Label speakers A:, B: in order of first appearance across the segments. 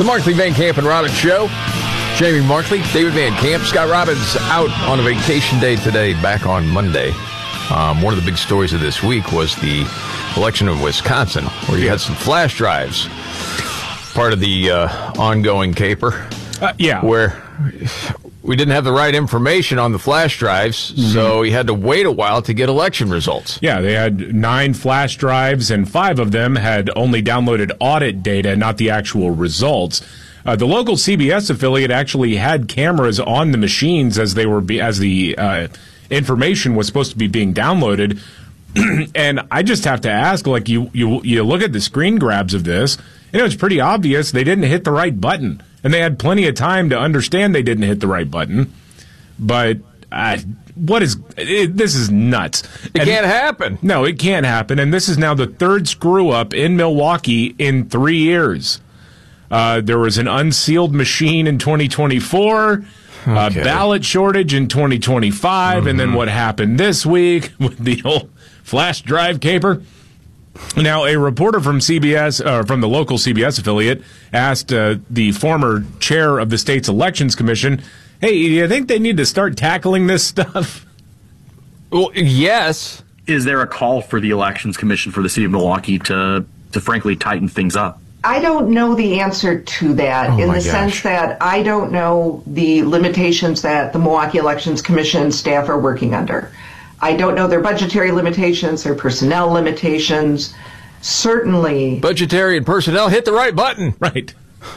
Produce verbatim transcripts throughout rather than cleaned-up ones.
A: The Markley, Van Camp, and Robbins Show. Jamie Markley, David Van Camp, Scott Robbins out on a vacation day today, back on Monday. Um, one of the big stories of this week was the election of Wisconsin, where you had some flash drives, part of the uh, ongoing caper.
B: Uh, yeah.
A: Where we didn't have the right information on the flash drives, mm-hmm. so we had to wait a while to get election results.
B: Yeah, they had nine flash drives, and five of them had only downloaded audit data, not the actual results. Uh, the local C B S affiliate actually had cameras on the machines as they were be, as the uh, information was supposed to be being downloaded. And I just have to ask, like, you, you you look at the screen grabs of this, and it was pretty obvious they didn't hit the right button. And they had plenty of time to understand they didn't hit the right button. But uh, what is it, this is nuts.
A: It and, can't happen.
B: No, it can't happen. And this is now the third screw-up in Milwaukee in three years. Uh, there was an unsealed machine in twenty twenty-four, a okay. uh, ballot shortage in twenty twenty-five, mm-hmm. and then what happened this week with the old flash drive caper. Now, a reporter from C B S, uh, from the local C B S affiliate, asked uh, the former chair of the state's elections commission, hey, do you think they need to start tackling this stuff?
A: Well, yes.
C: Is there a call for the elections commission for the city of Milwaukee to, to frankly tighten things up?
D: I don't know the answer to that
A: oh
D: in the
A: gosh.
D: sense that I don't know the limitations that the Milwaukee Elections Commission staff are working under. I don't know their budgetary limitations, their personnel limitations. Certainly.
A: Budgetary and personnel, hit the right button.
B: Right.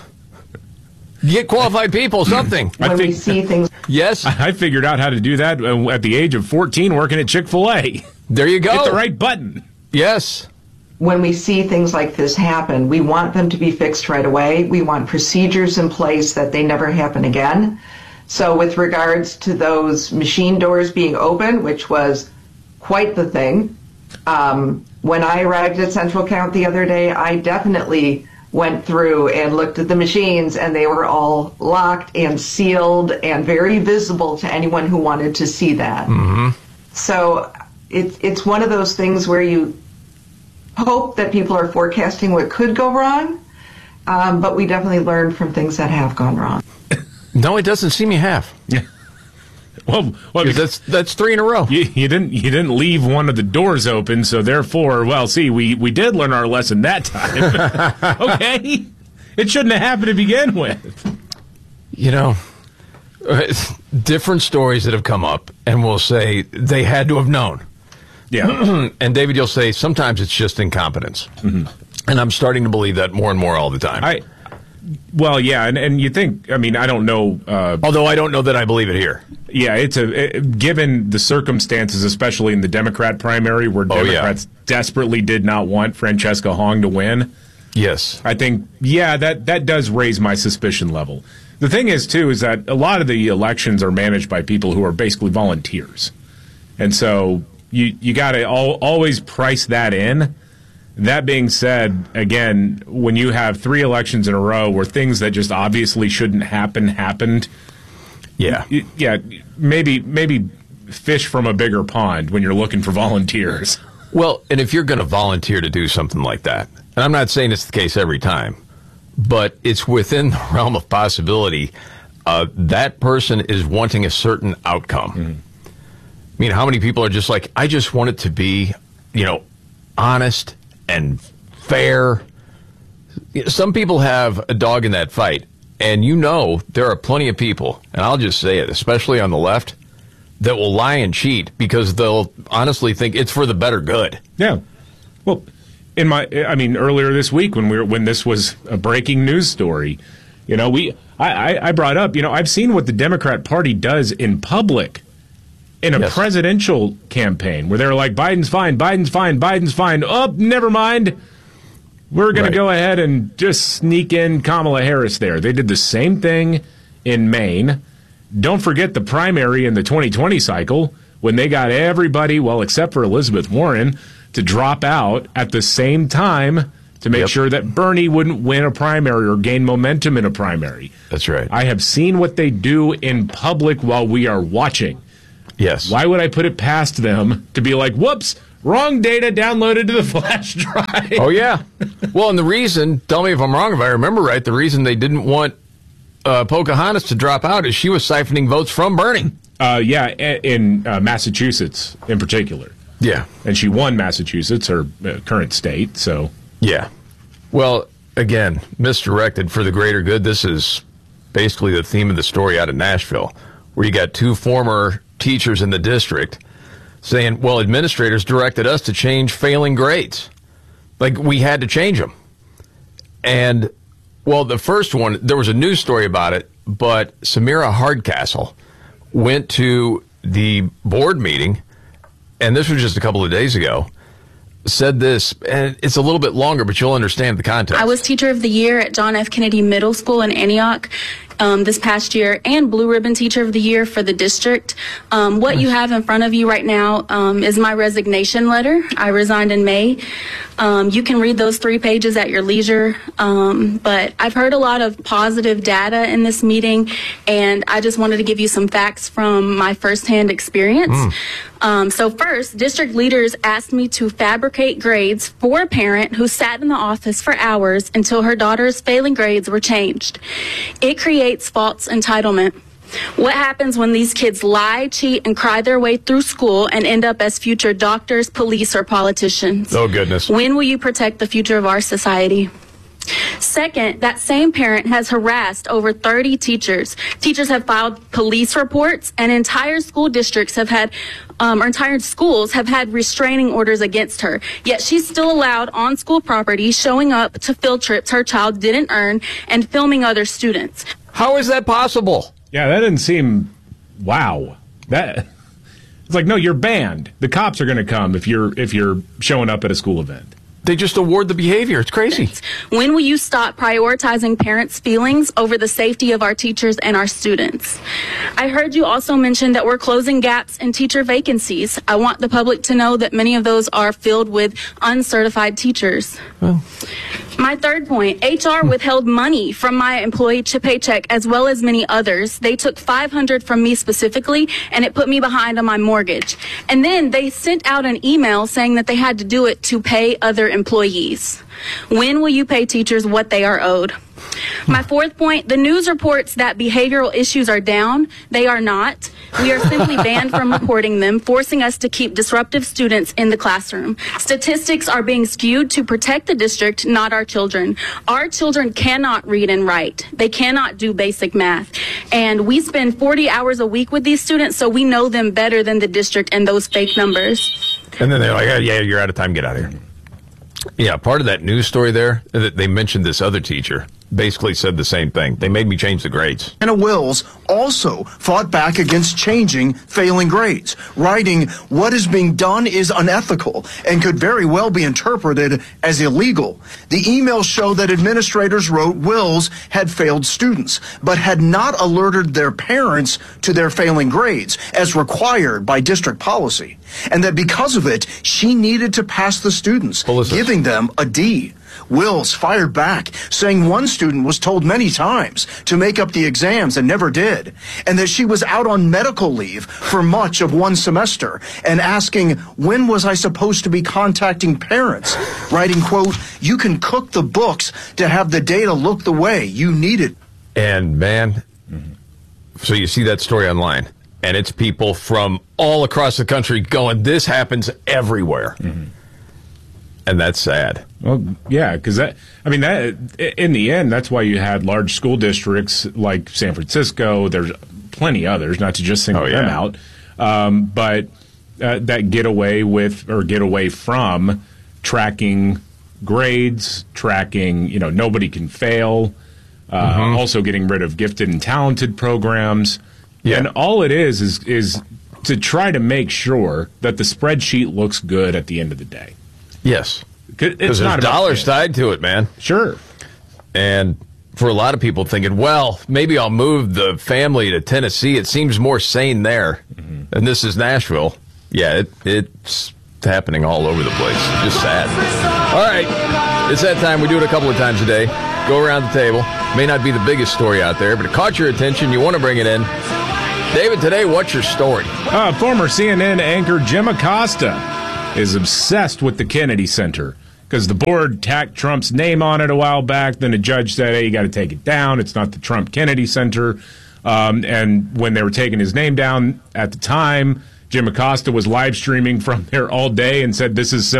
A: Get qualified people, something.
D: When
B: I think,
D: we see things.
A: Yes.
B: I figured out how to do that at the age of fourteen working at Chick-fil-A.
A: There you go.
B: Hit the right button.
A: Yes.
D: When we see things like this happen, we want them to be fixed right away. We want procedures in place that they never happen again. So with regards to those machine doors being open, which was quite the thing, um, when I arrived at Central Count the other day, I definitely went through and looked at the machines, and they were all locked and sealed and very visible to anyone who wanted to see that.
A: Mm-hmm.
D: So it, it's one of those things where you hope that people are forecasting what could go wrong, um, but we definitely learned from things that have gone wrong.
A: No, it doesn't seem you have.
B: Yeah. Well, well
A: that's that's three in a row.
B: You, you didn't you didn't leave one of the doors open, so therefore, well, see, we, we did learn our lesson that time. Okay, it shouldn't have happened to begin with.
A: You know, different stories that have come up, and we'll say they had to have known.
B: Yeah.
A: And David, you'll say sometimes it's just incompetence. Mm-hmm. And I'm starting to believe that more and more all the time.
B: I, well, yeah, and, and you think, I mean, I don't know. Uh,
A: Although I don't know that I believe it here.
B: Yeah, it's a it, given the circumstances, especially in the Democrat primary, where
A: oh,
B: Democrats
A: yeah.
B: desperately did not want Francesca Hong to win.
A: Yes.
B: I think, yeah, that, that does raise my suspicion level. The thing is, too, is that a lot of the elections are managed by people who are basically volunteers. And so you you got to al- always price that in. That being said, again, when you have three elections in a row where things that just obviously shouldn't happen happened,
A: yeah,
B: y- yeah, maybe maybe fish from a bigger pond when you're looking for volunteers.
A: Well, and if you're going to volunteer to do something like that, and I'm not saying it's the case every time, but it's within the realm of possibility, uh, that person is wanting a certain outcome. Mm-hmm. I mean, how many people are just like, I just want it to be, you know, honest and fair. Some people have a dog in that fight, and you know there are plenty of people, and I'll just say it, especially on the left, that will lie and cheat because they'll honestly think it's for the better good.
B: Yeah. Well, in my, I mean, earlier this week when we were, when this was a breaking news story, you know, we, I, I brought up, you know, I've seen what the Democrat Party does in public in a
A: yes.
B: presidential campaign where they're like, Biden's fine, Biden's fine, Biden's fine. Oh, never mind. We're going right. to go ahead and just sneak in Kamala Harris there. They did the same thing in Maine. Don't forget the primary in the twenty twenty cycle when they got everybody, well, except for Elizabeth Warren, to drop out at the same time to make yep. sure that Bernie wouldn't win a primary or gain momentum in a primary.
A: That's right.
B: I have seen what they do in public while we are watching.
A: Yes.
B: Why would I put it past them to be like, whoops, Wrong data downloaded to the flash drive.
A: Oh, yeah. Well, and the reason, tell me if I'm wrong, if I remember right, the reason they didn't want uh, Pocahontas to drop out is she was siphoning votes from Bernie.
B: Uh, yeah, in uh, Massachusetts in particular.
A: Yeah.
B: And she won Massachusetts, her uh, current state, so.
A: Yeah. Well, again, misdirected for the greater good. This is basically the theme of the story out of Nashville, where you got two former teachers in the district saying, well, administrators directed us to change failing grades. Like, we had to change them. And, well, the first one, there was a news story about it, but Samira Hardcastle went to the board meeting, and this was just a couple of days ago, said this, and it's a little bit longer, but you'll understand the context.
E: I was Teacher of the Year at John F. Kennedy Middle School in Antioch um, this past year, and Blue Ribbon Teacher of the Year for the district. Um, what you have in front of you right now um, is my resignation letter. I resigned in May. Um, you can read those three pages at your leisure, um, but I've heard a lot of positive data in this meeting, and I just wanted to give you some facts from my firsthand experience. Mm. Um, so first, district leaders asked me to fabricate grades for a parent who sat in the office for hours until her daughter's failing grades were changed. It creates false entitlement. What happens when these kids lie, cheat, and cry their way through school and end up as future doctors, police, or politicians?
A: Oh, goodness.
E: When will you protect the future of our society? Second, that same parent has harassed over thirty teachers. Teachers have filed police reports, and entire school districts have had, um, or entire schools have had restraining orders against her. Yet she's still allowed on school property, showing up to field trips her child didn't earn, and filming other students.
A: How is that possible?
B: Yeah, that didn't seem, wow. That it's like, no, you're banned. The cops are going to come if you're if you're showing up at a school event.
A: They just award the behavior. It's crazy.
E: When will you stop prioritizing parents' feelings over the safety of our teachers and our students? I heard you also mention that we're closing gaps in teacher vacancies. I want the public to know that many of those are filled with uncertified teachers. Well. My third point, H R withheld money from my employee paycheck as well as many others. They took five hundred dollars from me specifically, and it put me behind on my mortgage. And then they sent out an email saying that they had to do it to pay other employees. When will you pay teachers what they are owed? My fourth point, the news reports that behavioral issues are down. They are not. We are simply banned from reporting them, forcing us to keep disruptive students in the classroom. Statistics are being skewed to protect the district, not our children. Our children cannot read and write. They cannot do basic math. And we spend forty hours a week with these students, so we know them better than the district and those fake numbers.
A: And then they're like, yeah, yeah, you're out of time. Get out of here. Yeah, part of that news story there, that they mentioned this other teacher, basically said the same thing. They made me change the grades.
F: Anna Wills also fought back against changing failing grades, writing, "What is being done is unethical and could very well be interpreted as illegal." The emails show that administrators wrote Wills had failed students, but had not alerted their parents to their failing grades, as required by district policy, and that because of it, she needed to pass the students, giving them a D. Wills fired back, saying one student was told many times to make up the exams and never did, and that she was out on medical leave for much of one semester, and asking, when was I supposed to be contacting parents? Writing, quote, "You can cook the books to have the data look the way you need it."
A: And man, so you see that story online, and it's people from all across the country going, this happens everywhere. Mm-hmm. And that's sad.
B: Well, yeah, because that, I mean, that in the end, that's why you had large school districts like San Francisco. There's plenty others, not to just single oh, yeah. them out, um, but uh, that get away with or get away from tracking grades, tracking, you know, nobody can fail, uh, mm-hmm. also getting rid of gifted and talented programs. Yeah. And all it is is is to try to make sure that the spreadsheet looks good at the end of the day.
A: Yes.
B: Because
A: there's dollars tied to it, man.
B: Sure.
A: And for a lot of people thinking, well, maybe I'll move the family to Tennessee. It seems more sane there. Mm-hmm. And this is Nashville. Yeah, it, it's happening all over the place. It's just sad. All right. It's that time. We do it a couple of times a day. Go around the table. May not be the biggest story out there, but it caught your attention. You want to bring it in. David, today, what's your story?
B: Uh, former C N N anchor Jim Acosta is obsessed with the Kennedy Center because the board tacked Trump's name on it a while back. Then a judge said, hey, you got to take it down. It's not the Trump Kennedy Center. Um, and when they were taking his name down at the time, Jim Acosta was live streaming from there all day and said, this is